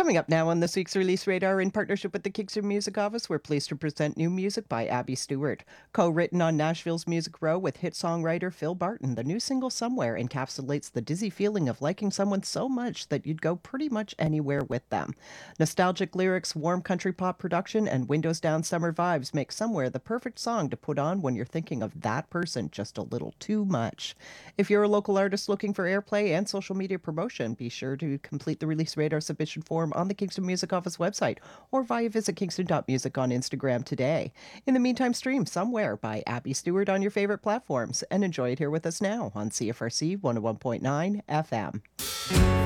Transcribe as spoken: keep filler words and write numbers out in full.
Coming up now on this week's Release Radar, in partnership with the Kingston Music Office, we're pleased to present new music by Abby Stewart. Co-written on Nashville's Music Row with hit songwriter Phil Barton, the new single Somewhere encapsulates the dizzy feeling of liking someone so much that you'd go pretty much anywhere with them. Nostalgic lyrics, warm country pop production, and windows down summer vibes make Somewhere the perfect song to put on when you're thinking of that person just a little too much. If you're a local artist looking for airplay and social media promotion, be sure to complete the Release Radar submission form on the Kingston Music Office website or via visit kingston dot music on Instagram today. In the meantime, stream Somewhere by Abby Stewart on your favorite platforms and enjoy it here with us now on C F R C one oh one point nine F M.